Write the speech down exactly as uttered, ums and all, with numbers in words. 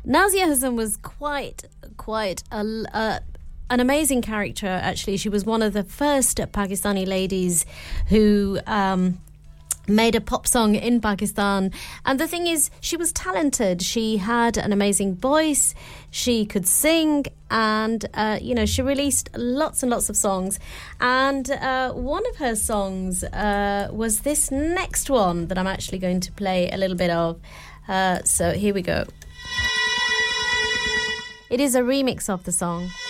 Nazia Hassan was quite, quite a, a, an amazing character, actually. She was one of the first Pakistani ladies who um, made a pop song in Pakistan. And the thing is, she was talented. She had an amazing voice. She could sing. And, uh, you know, she released lots and lots of songs. And uh, one of her songs uh, was this next one that I'm actually going to play a little bit of. Uh, so here we go. It is a remix of the song.